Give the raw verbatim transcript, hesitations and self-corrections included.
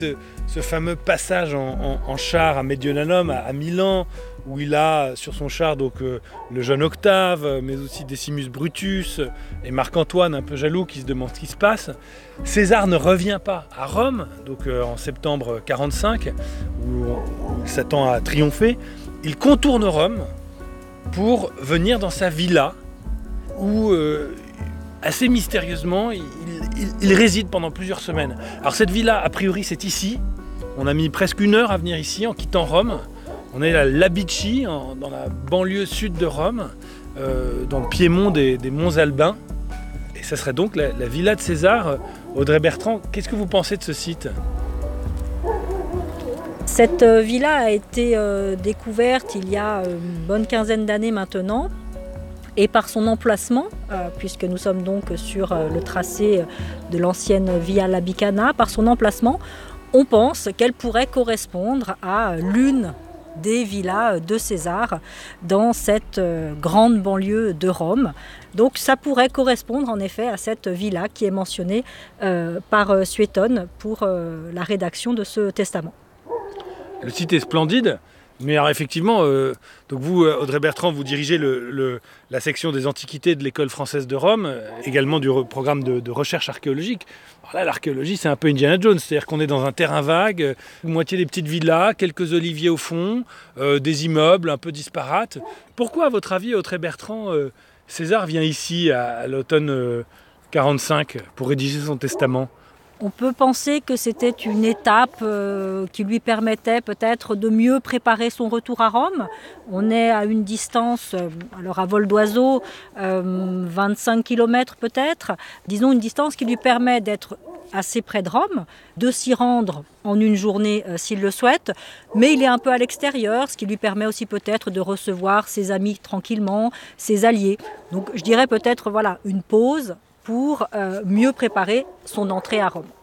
Ce, ce fameux passage en, en, en char à Mediolanum, à, à Milan, où il a sur son char donc, euh, le jeune Octave, mais aussi Decimus Brutus et Marc-Antoine un peu jaloux qui se demandent ce qui se passe. César ne revient pas à Rome, donc euh, en septembre quarante-cinq, où il s'attend à triompher. Il contourne Rome pour venir dans sa villa, où euh, assez mystérieusement, il, il, il réside pendant plusieurs semaines. Alors cette villa, a priori, c'est ici. On a mis presque une heure à venir ici en quittant Rome. On est à Labici, en, dans la banlieue sud de Rome, euh, dans le piémont des, des Monts Albins. Et ça serait donc la, la villa de César. Audrey Bertrand, qu'est-ce que vous pensez de ce site ? Cette villa a été euh, découverte il y a une bonne quinzaine d'années maintenant. Et par son emplacement, euh, puisque nous sommes donc sur euh, le tracé de l'ancienne Via Labicana, par son emplacement, on pense qu'elle pourrait correspondre à l'une des villas de César dans cette euh, grande banlieue de Rome. Donc ça pourrait correspondre en effet à cette villa qui est mentionnée euh, par euh, Suétone pour euh, la rédaction de ce testament. Le site est splendide. Mais alors effectivement, euh, donc vous, Audrey Bertrand, vous dirigez le, le, la section des antiquités de l'École française de Rome, euh, également du re, programme de, de recherche archéologique. Alors là, l'archéologie, c'est un peu Indiana Jones, c'est-à-dire qu'on est dans un terrain vague, euh, moitié des petites villas, quelques oliviers au fond, euh, des immeubles un peu disparates. Pourquoi, à votre avis, Audrey Bertrand, euh, César vient ici à, à l'automne euh, quarante-cinq pour rédiger son testament ? On peut penser que c'était une étape euh, qui lui permettait peut-être de mieux préparer son retour à Rome. On est à une distance, euh, alors à vol d'oiseau, euh, vingt-cinq kilomètres peut-être. Disons une distance qui lui permet d'être assez près de Rome, de s'y rendre en une journée euh, s'il le souhaite. Mais il est un peu à l'extérieur, ce qui lui permet aussi peut-être de recevoir ses amis tranquillement, ses alliés. Donc je dirais peut-être voilà, une pause pour euh, mieux préparer son entrée à Rome.